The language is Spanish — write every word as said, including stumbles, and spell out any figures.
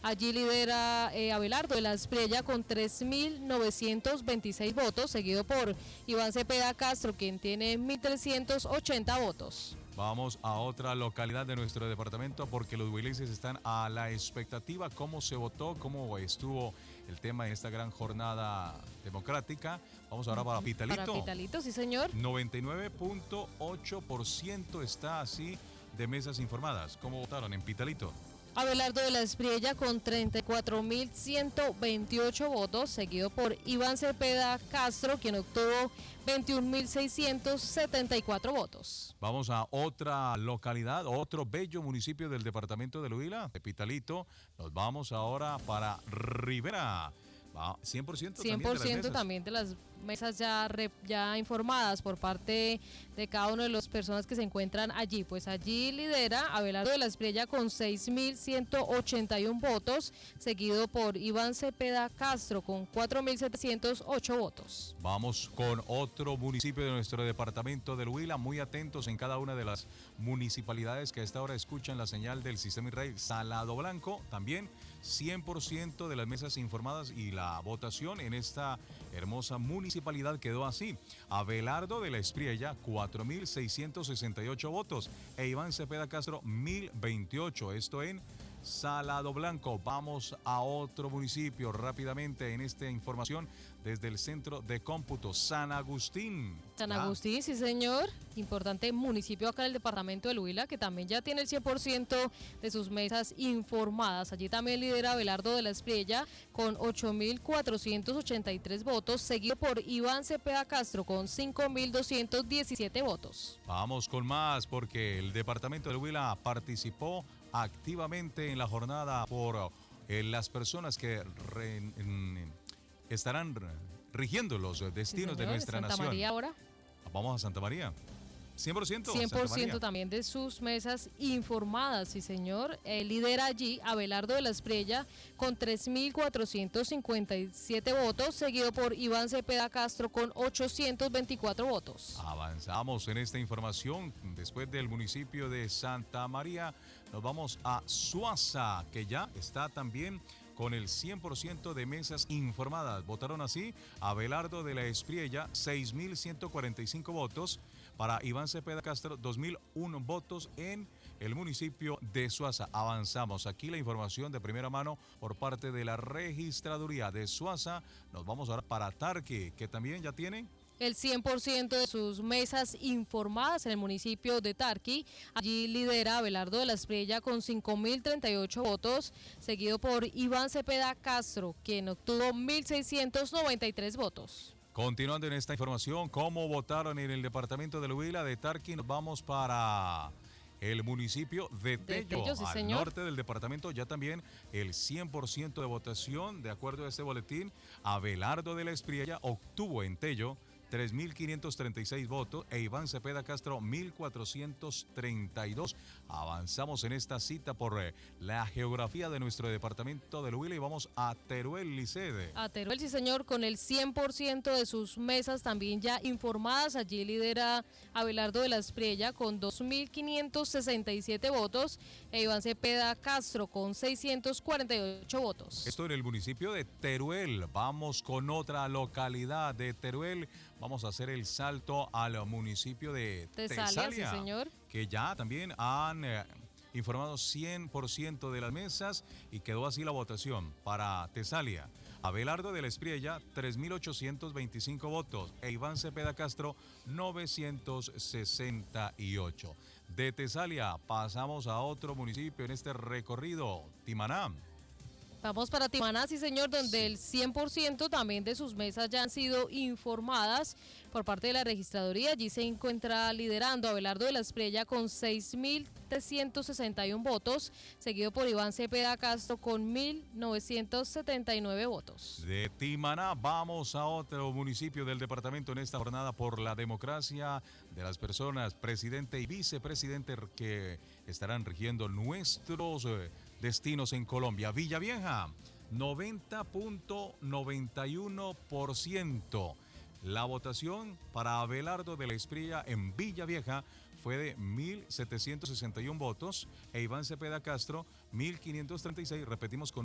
Allí lidera eh, Abelardo de la Espriella con tres mil novecientos veintiséis votos, seguido por Iván Cepeda Castro, quien tiene mil trescientos ochenta votos. Vamos a otra localidad de nuestro departamento porque los huilenses están a la expectativa. ¿Cómo se votó? ¿Cómo estuvo el tema de esta gran jornada democrática? Vamos ahora para Pitalito. Para Pitalito, sí señor. noventa y nueve punto ocho por ciento está así de mesas informadas. ¿Cómo votaron en Pitalito? Abelardo de la Espriella con treinta y cuatro mil ciento veintiocho votos, seguido por Iván Cepeda Castro, quien obtuvo veintiún mil seiscientos setenta y cuatro votos. Vamos a otra localidad, otro bello municipio del departamento de Huila, de Pitalito. Nos vamos ahora para Rivera. cien por ciento, cien por ciento también de las mesas ya, re, ya informadas por parte de cada una de las personas que se encuentran allí. Pues allí lidera Abelardo de la Espriella con seis mil ciento ochenta y uno votos, seguido por Iván Cepeda Castro con cuatro mil setecientos ocho votos. Vamos con otro municipio de nuestro departamento del Huila, muy atentos en cada una de las municipalidades que a esta hora escuchan la señal del Sistema Israel. Salado Blanco, también cien por ciento de las mesas informadas y la votación en esta hermosa municipalidad quedó así. Abelardo de la Espriella, cuatro mil seiscientos sesenta y ocho votos e Iván Cepeda Castro, mil veintiocho. Esto en Salado Blanco. Vamos a otro municipio rápidamente en esta información desde el centro de cómputo, San Agustín. San Agustín, sí señor, importante municipio acá en el departamento del Huila, que también ya tiene el cien por ciento de sus mesas informadas. Allí también lidera Abelardo de la Espriella con ocho mil cuatrocientos ochenta y tres votos, seguido por Iván Cepeda Castro con cinco mil doscientos diecisiete votos. Vamos con más porque el departamento del Huila participó activamente en la jornada por eh, las personas que re, en, estarán rigiendo los destinos sí, señor, de nuestra Santa nación. María ahora. Vamos a Santa María. cien por ciento. cien por ciento también de sus mesas informadas, sí señor. Eh, lidera allí Abelardo de la Espriella con tres mil cuatrocientos cincuenta y siete votos, seguido por Iván Cepeda Castro con ochocientos veinticuatro votos. Avanzamos en esta información. Después del municipio de Santa María, nos vamos a Suaza, que ya está también con el cien por ciento de mesas informadas. Votaron así Abelardo de la Espriella, seis mil ciento cuarenta y cinco votos. Para Iván Cepeda Castro, dos mil uno votos en el municipio de Suaza. Avanzamos. Aquí la información de primera mano por parte de la registraduría de Suaza. Nos vamos ahora para Tarqui, que también ya tiene el cien por ciento de sus mesas informadas en el municipio de Tarqui. Allí lidera Abelardo de la Espriella con cinco mil treinta y ocho votos, seguido por Iván Cepeda Castro, quien obtuvo mil seiscientos noventa y tres votos. Continuando en esta información, ¿cómo votaron en el departamento de Huila de Tarqui? Nos vamos para el municipio de Tello, de Tello sí, al señor. norte del departamento. Ya también el cien por ciento de votación, de acuerdo a este boletín. Abelardo de la Espriella obtuvo en Tello tres mil quinientos treinta y seis votos e Iván Cepeda Castro mil cuatrocientos treinta y dos. Avanzamos en esta cita por eh, la geografía de nuestro departamento de Huila y vamos a Teruel, Licede. A Teruel, sí señor, con el cien por ciento de sus mesas también ya informadas. Allí lidera Abelardo de la Espriella con dos mil quinientos sesenta y siete votos e Iván Cepeda Castro con seiscientos cuarenta y ocho votos. Esto en el municipio de Teruel. Vamos con otra localidad de Teruel. Vamos a hacer el salto al municipio de Tesalia, Tesalia, sí, señor. Que ya también han eh, informado cien por ciento de las mesas y quedó así la votación para Tesalia. Abelardo de la Espriella, tres mil ochocientos veinticinco votos e Iván Cepeda Castro, novecientos sesenta y ocho. De Tesalia pasamos a otro municipio en este recorrido, Timaná. Vamos para Timaná, sí señor, donde sí. el cien por ciento también de sus mesas ya han sido informadas por parte de la registraduría. Allí se encuentra liderando Abelardo de la Espriella con seis mil trescientos sesenta y uno votos, seguido por Iván Cepeda Castro con mil novecientos setenta y nueve votos. De Timaná vamos a otro municipio del departamento en esta jornada por la democracia de las personas, presidente y vicepresidente que estarán rigiendo nuestros eh, destinos en Colombia. Villavieja, noventa punto noventa y uno por ciento. La votación para Abelardo de la Espriella en Villavieja fue de mil setecientos sesenta y uno votos e Iván Cepeda Castro, mil quinientos treinta y seis. Repetimos con